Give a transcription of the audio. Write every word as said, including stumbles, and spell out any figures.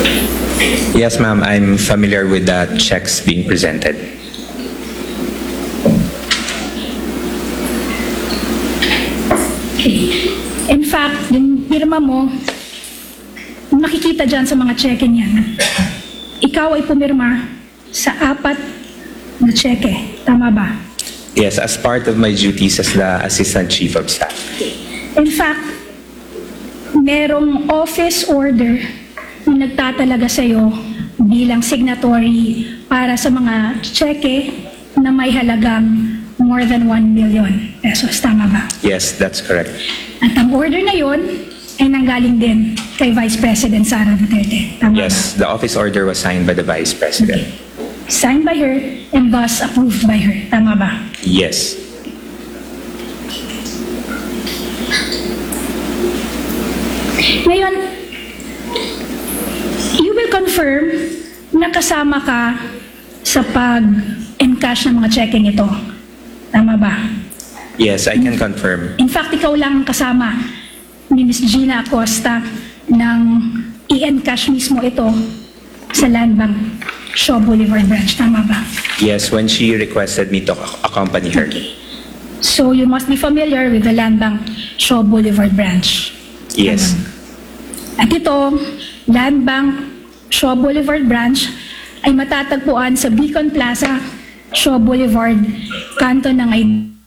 Yes, ma'am. I'm familiar with the checks being presented. Okay. In fact, yung pirma mo, makikita dyan sa mga cheque niyan, ikaw ay pumirma sa apat na cheque. Tama ba? Yes, as part of my duties as the Assistant Chief of Staff. In fact, merong office order na nagtatalaga sa'yo bilang signatory para sa mga cheque na may halagang more than one million pesos. Tama ba? Yes, that's correct. At ang order na yon ay nanggaling din kay Vice President Sara Duterte. Tama ba? Yes, the office order was signed by the Vice President. Signed by her and thus approved by her. Tama ba? Yes. Ngayon, you will confirm na kasama ka sa pag-encash ng mga checking ito. Tama ba? Yes, I can confirm. In fact, ikaw lang ang kasama ni Miz Gina Acosta ng i-encash mismo ito sa Land Bank Shaw Boulevard branch. Tama ba? Yes, when she requested me to accompany her. Okay. So you must be familiar with the Land Bank Shaw Boulevard branch. Yes. At ito, Land Bank Shaw Boulevard branch ay matatagpuan sa Beacon Plaza, Shaw Boulevard, kanto ng